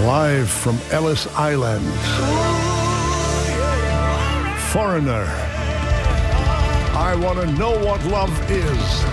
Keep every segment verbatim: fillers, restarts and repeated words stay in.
Live from Ellis Island. Foreigner. I wanna know what love is.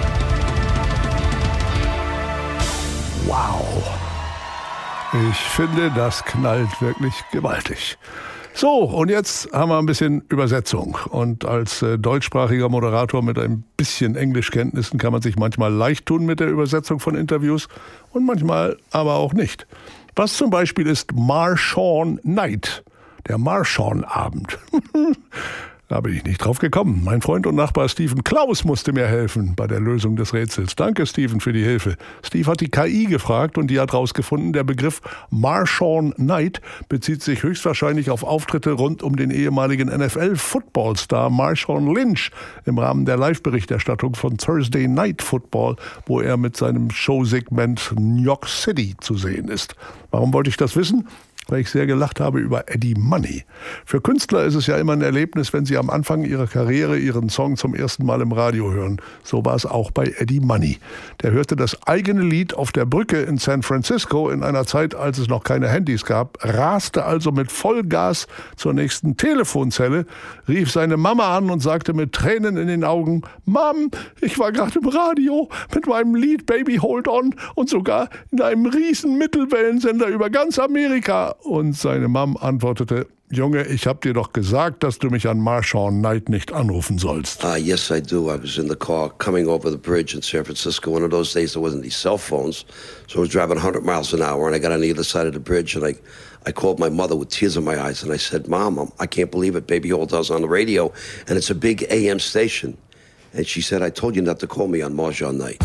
Wow. Ich finde, das knallt wirklich gewaltig. So, und jetzt haben wir ein bisschen Übersetzung. Und als äh, deutschsprachiger Moderator mit ein bisschen Englischkenntnissen kann man sich manchmal leicht tun mit der Übersetzung von Interviews und manchmal aber auch nicht. Was zum Beispiel ist Marshawn Night, der Marshawn-Abend? Da bin ich nicht drauf gekommen. Mein Freund und Nachbar Steven Klaus musste mir helfen bei der Lösung des Rätsels. Danke, Steven, für die Hilfe. Steve hat die K I gefragt und die hat rausgefunden, der Begriff Marshawn Night bezieht sich höchstwahrscheinlich auf Auftritte rund um den ehemaligen N F L-Footballstar Marshawn Lynch im Rahmen der Live-Berichterstattung von Thursday Night Football, wo er mit seinem Showsegment New York City zu sehen ist. Warum wollte ich das wissen? Weil ich sehr gelacht habe über Eddie Money. Für Künstler ist es ja immer ein Erlebnis, wenn sie am Anfang ihrer Karriere ihren Song zum ersten Mal im Radio hören. So war es auch bei Eddie Money. Der hörte das eigene Lied auf der Brücke in San Francisco in einer Zeit, als es noch keine Handys gab, raste also mit Vollgas zur nächsten Telefonzelle, rief seine Mama an und sagte mit Tränen in den Augen: Mom, ich war gerade im Radio mit meinem Lied Baby Hold On und sogar in einem riesen Mittelwellensender über ganz Amerika. Und seine Mom antwortete: Junge, ich hab dir doch gesagt, dass du mich an Marshawn Night nicht anrufen sollst. Uh, yes, I do. I was in the car coming over the bridge in San Francisco. One of those days there wasn't these cell phones, so I was driving one hundred miles an hour, and I got on the other side of the bridge, and I, I called my mother with tears in my eyes, and I said, Mom, I'm, I can't believe it. Baby Hold On's on the radio, and it's a big A M station. And she said, I told you not to call me on Marshawn Night.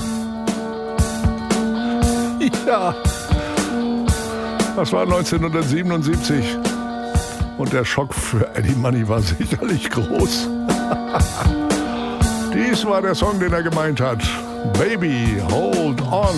Ja. Das war neunzehnhundertsiebenundsiebzig und der Schock für Eddie Money war sicherlich groß. Dies war der Song, den er gemeint hat. Baby, hold on.